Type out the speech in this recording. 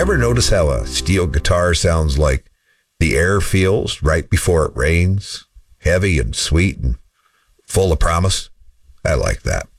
ever notice how a steel guitar sounds like the air feels right before it rains? Heavy and sweet and full of promise. I like that.